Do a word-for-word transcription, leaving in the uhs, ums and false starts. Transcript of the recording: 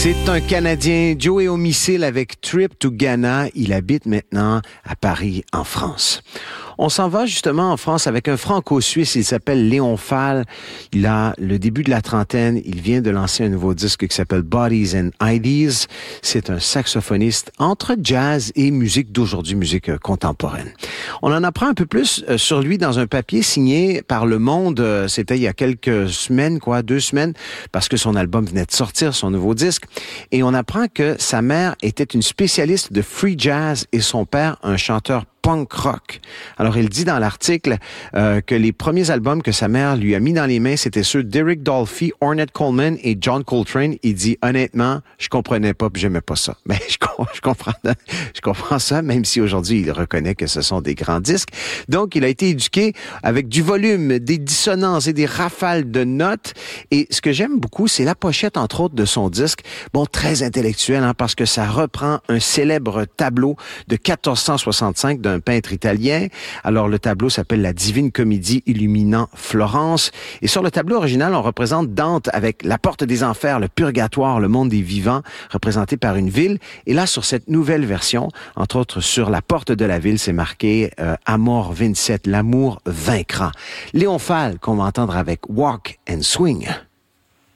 C'est un Canadien, Joey Homicile, avec Trip to Ghana. Il habite maintenant à Paris, en France. On s'en va justement en France avec un franco-suisse. Il s'appelle Léon Fall. Il a le début de la trentaine. Il vient de lancer un nouveau disque qui s'appelle Bodies and Ideas. C'est un saxophoniste entre jazz et musique d'aujourd'hui, musique contemporaine. On en apprend un peu plus sur lui dans un papier signé par Le Monde. C'était il y a quelques semaines, quoi, deux semaines, parce que son album venait de sortir, son nouveau disque. Et on apprend que sa mère était une spécialiste de free jazz et son père un chanteur punk rock. Alors, il dit dans l'article euh, que les premiers albums que sa mère lui a mis dans les mains, c'était ceux d'Eric Dolphy, Ornette Coleman et John Coltrane. Il dit, honnêtement, je comprenais pas, puis j'aimais pas ça. Mais je, je comprends, je comprends ça, même si aujourd'hui, il reconnaît que ce sont des grands disques. Donc, il a été éduqué avec du volume, des dissonances et des rafales de notes. Et ce que j'aime beaucoup, c'est la pochette, entre autres, de son disque. Bon, très intellectuel, hein, parce que ça reprend un célèbre tableau de quatorze cent soixante-cinq d'un un peintre italien. Alors, le tableau s'appelle La Divine Comédie illuminant Florence. Et sur le tableau original, on représente Dante avec la porte des enfers, le purgatoire, le monde des vivants, représenté par une ville. Et là, sur cette nouvelle version, entre autres sur la porte de la ville, c'est marqué euh, Amor vincet, l'amour vaincra. Léon Fall, qu'on va entendre avec Walk and Swing.